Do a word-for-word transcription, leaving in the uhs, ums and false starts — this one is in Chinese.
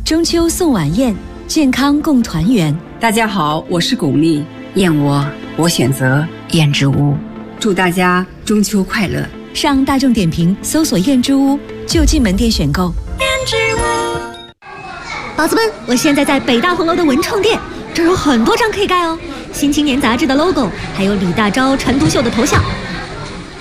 中秋送晚宴，健康共团圆。 大家好，我是巩俐，燕窝我选择燕之屋。祝大家中秋快乐！ 上大众点评搜索燕之屋，就近门店选购。燕之屋。宝子们，我现在在北大红楼的文创店，这儿有很多章可以盖哦。新青年杂志的 logo， 还有李大钊、陈独秀的头像，